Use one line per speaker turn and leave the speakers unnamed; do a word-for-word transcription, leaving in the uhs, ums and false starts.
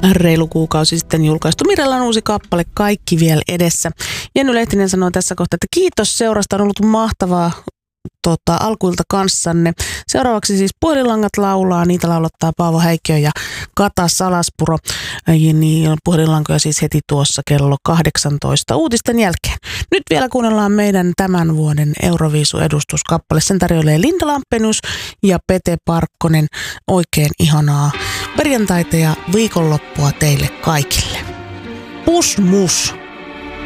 reilu kuukausi sitten julkaistu Mirellan uusi kappale Kaikki vielä edessä. Jenny Lehtinen sanoi tässä kohtaa, että kiitos seurasta, on ollut mahtavaa tota, alkuilta kanssanne. Seuraavaksi siis Puhelinlangat laulaa, niitä laulattaa Paavo Häikkiö ja Kata Salaspuro. Ja niin, puhelinlankoja siis heti tuossa kello kahdeksantoista uutisten jälkeen. Nyt vielä kuunnellaan meidän tämän vuoden Euroviisu-edustuskappale. Sen tarjoilee Linda Lampenius ja Pete Parkkonen. Oikein ihanaa perjantaita ja viikonloppua teille kaikille. Pus mus!